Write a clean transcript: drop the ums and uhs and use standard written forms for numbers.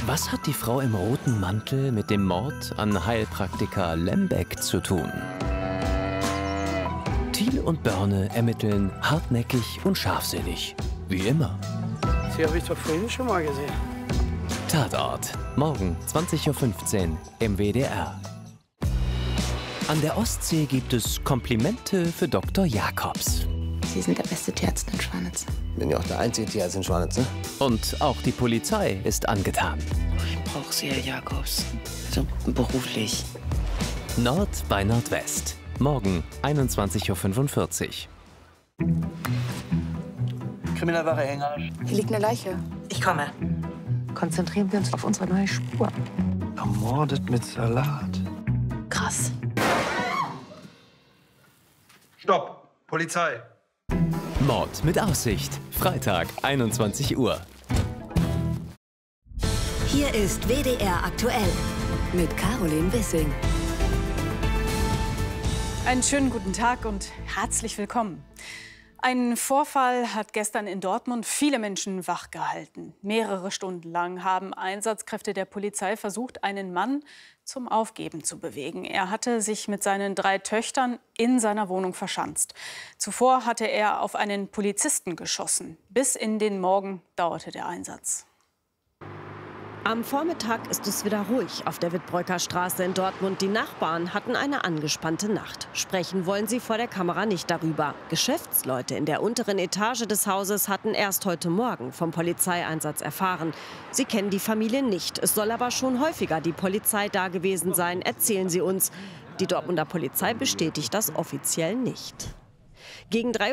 Was hat die Frau im roten Mantel mit dem Mord an Heilpraktiker Lembeck zu tun? Thiel und Börne ermitteln hartnäckig und scharfsinnig. Wie immer. Sie habe ich doch vorhin schon mal gesehen. Tatort. Morgen 20:15 Uhr im WDR. An der Ostsee gibt es Komplimente für Dr. Jakobs. Sie sind der beste Tierarzt in Schwanitz. Bin ja auch der einzige Tierarzt in Schwanitz, ne? Und auch die Polizei ist angetan. Ich brauche Sie, Herr Jakobs. Also beruflich. Nord bei Nordwest. Morgen 21:45 Uhr. Kriminalwache Hengarsch. Hier liegt eine Leiche. Ich komme. Konzentrieren wir uns auf unsere neue Spur. Ermordet mit Salat. Krass. Stopp! Polizei! Mord mit Aussicht. Freitag 21 Uhr. Hier ist WDR aktuell mit Caroline Wissing. Einen schönen guten Tag und herzlich willkommen. Ein Vorfall hat gestern in Dortmund viele Menschen wachgehalten. Mehrere Stunden lang haben Einsatzkräfte der Polizei versucht, einen Mann zum Aufgeben zu bewegen. Er hatte sich mit seinen 3 Töchtern in seiner Wohnung verschanzt. Zuvor hatte er auf einen Polizisten geschossen. Bis in den Morgen dauerte der Einsatz. Am Vormittag ist es wieder ruhig auf der Wittbreuker Straße in Dortmund. Die Nachbarn hatten eine angespannte Nacht. Sprechen wollen sie vor der Kamera nicht darüber. Geschäftsleute in der unteren Etage des Hauses hatten erst heute Morgen vom Polizeieinsatz erfahren. Sie kennen die Familie nicht. Es soll aber schon häufiger die Polizei da gewesen sein, erzählen sie uns. Die Dortmunder Polizei bestätigt das offiziell nicht. Gegen 3